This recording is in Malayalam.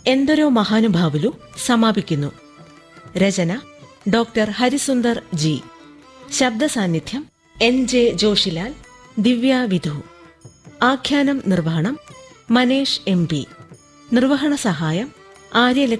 ఎందరో మహానుభావులు సమాപിക്കുന്നു. രചന ഡോക്ടർ ഹരിസുന്ദർ ജി. ശബ്ദ സാന്നിധ്യം NJ ജോഷിലാൽ, ദിവ്യ വിധു. ആഖ്യാനം നിർവഹണം മനേഷ് MP. നിർവഹണ സഹായം ആര്യലക്ഷ്മി